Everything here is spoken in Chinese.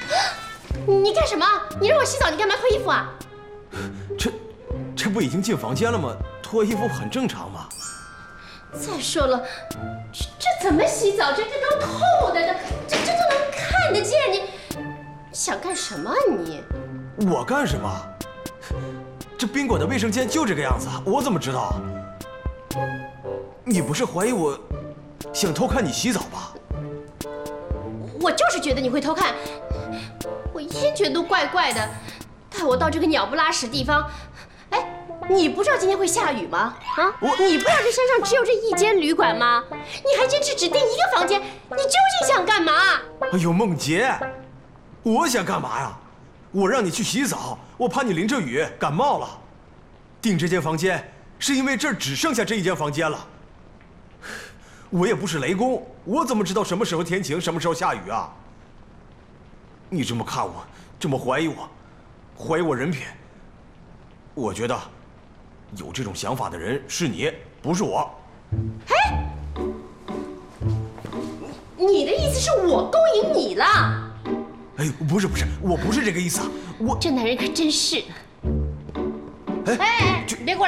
你干什么？你让我洗澡，你干嘛脱衣服啊？ 这不已经进房间了吗？脱衣服很正常嘛。 再说了，这怎么洗澡？这都透的，这都能看得见。你想干什么啊你？ 我干什么？这宾馆的卫生间就这个样子，我怎么知道？你不是怀疑我想偷看你洗澡吧？ 我就是觉得你会偷看，我一天觉得都怪怪的。带我到这个鸟不拉屎地方，哎，你不知道今天会下雨吗？啊，你不知道这山上只有这一间旅馆吗？你还坚持只订一个房间，你究竟想干嘛？ 哎呦，梦洁，我想干嘛呀？我让你去洗澡，我怕你淋着雨感冒了。订这间房间是因为这儿只剩下这一间房间了。我也不是雷公，我怎么知道什么时候天晴，什么时候下雨啊？你这么看我，这么怀疑我，怀疑我人品，我觉得有这种想法的人是你，不是我。 哎，你的意思是我勾引你了？ 哎，不是，我不是这个意思啊，我这男人可真是的。哎，别过来！